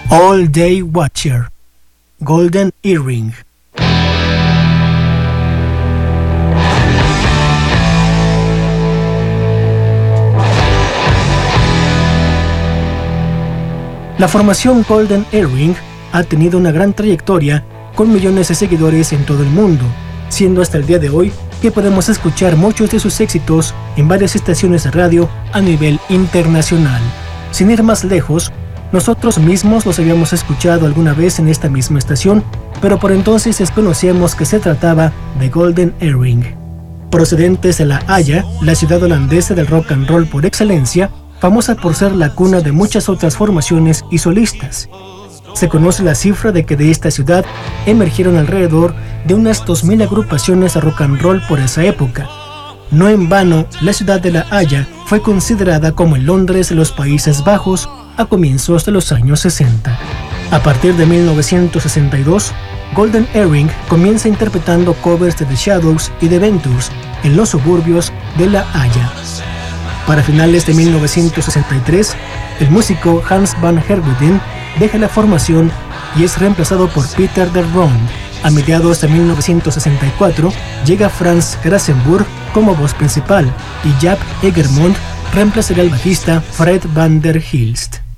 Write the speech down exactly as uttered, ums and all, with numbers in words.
All Day Watcher, Golden Earring. La formación Golden Earring ha tenido una gran trayectoria con millones de seguidores en todo el mundo, siendo hasta el día de hoy que podemos escuchar muchos de sus éxitos en varias estaciones de radio a nivel internacional. Sin ir más lejos, nosotros mismos los habíamos escuchado alguna vez en esta misma estación, pero por entonces desconocíamos que se trataba de Golden Earring. Procedentes de La Haya, la ciudad holandesa del rock and roll por excelencia, famosa por ser la cuna de muchas otras formaciones y solistas. Se conoce la cifra de que de esta ciudad emergieron alrededor de unas dos mil agrupaciones de rock and roll por esa época. No en vano, la ciudad de La Haya fue considerada como el Londres de los Países Bajos a comienzos de los años sesenta. A partir de mil novecientos sesenta y dos, Golden Earring comienza interpretando covers de The Shadows y The Ventures en los suburbios de La Haya. Para finales de mil novecientos sesenta y tres, el músico Hans van Herwegen deja la formación y es reemplazado por Peter de Ronde. A mediados de mil novecientos sesenta y cuatro llega Frans Grasenburg como voz principal y Jaap Egermond reemplazará al bajista Fred van der Hilst.